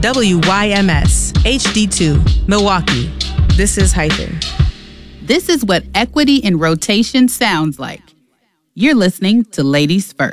WYMS HD2 Milwaukee. This is Hyphen. This is what equity in rotation sounds like. You're listening to Ladies First.